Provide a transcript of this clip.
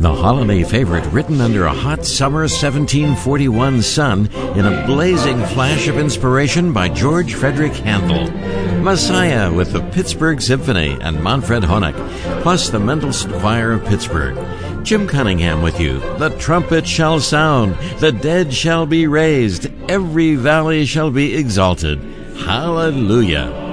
the holiday favorite written under a hot summer 1741 sun in a blazing flash of inspiration by George Frederick Handel. Messiah with the Pittsburgh Symphony and Manfred Honeck, plus the Mendelssohn Choir of Pittsburgh. Jim Cunningham with you. The trumpet shall sound, the dead shall be raised, every valley shall be exalted. Hallelujah.